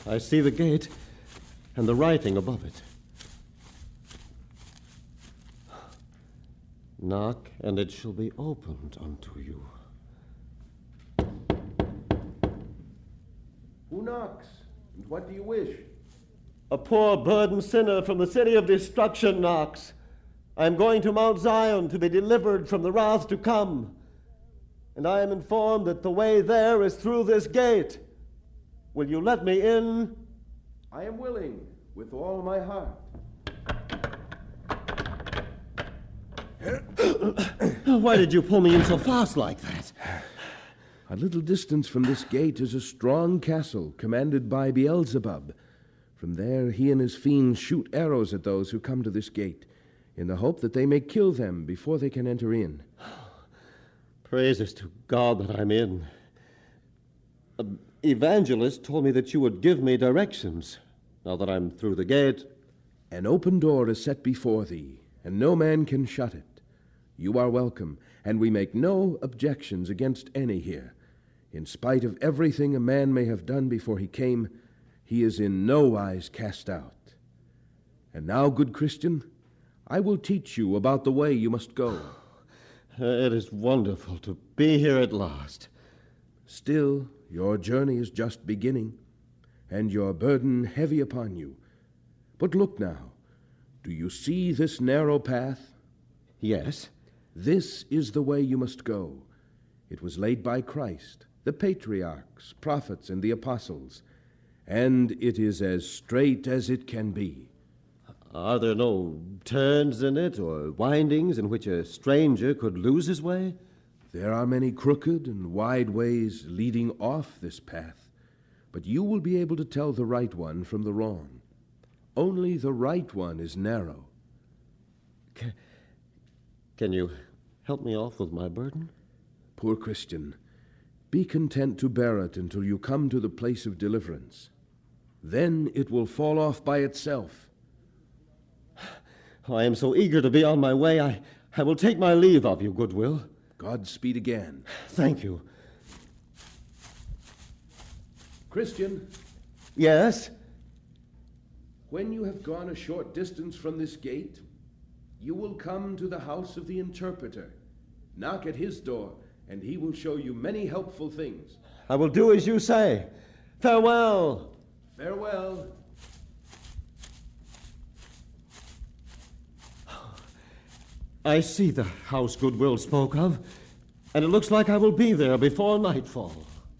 I see the gate and the writing above it. Knock, and it shall be opened unto you. Who knocks? And what do you wish? A poor burdened sinner from the city of destruction knocks. I am going to Mount Zion to be delivered from the wrath to come. And I am informed that the way there is through this gate. Will you let me in? I am willing, with all my heart. Why did you pull me in so fast like that? A little distance from this gate is a strong castle commanded by Beelzebub. From there he and his fiends shoot arrows at those who come to this gate, in the hope that they may kill them before they can enter in. Praises to God that I'm in. An evangelist told me that you would give me directions, now that I'm through the gate. An open door is set before thee, and no man can shut it. You are welcome, and we make no objections against any here. In spite of everything a man may have done before he came, he is in no wise cast out. And now, good Christian, I will teach you about the way you must go. It is wonderful to be here at last. Still, your journey is just beginning, and your burden heavy upon you. But look now, do you see this narrow path? Yes. This is the way you must go. It was laid by Christ, the patriarchs, prophets, and the apostles, and it is as straight as it can be. Are there no turns in it or windings in which a stranger could lose his way? There are many crooked and wide ways leading off this path, but you will be able to tell the right one from the wrong. Only the right one is narrow. Can you help me off with my burden? Poor Christian, be content to bear it until you come to the place of deliverance. Then it will fall off by itself. I am so eager to be on my way, I will take my leave of you, Goodwill. Godspeed again. Thank you. Christian? Yes? When you have gone a short distance from this gate, you will come to the house of the interpreter. Knock at his door, and he will show you many helpful things. I will do as you say. Farewell. Farewell. I see the house Goodwill spoke of, and it looks like I will be there before nightfall.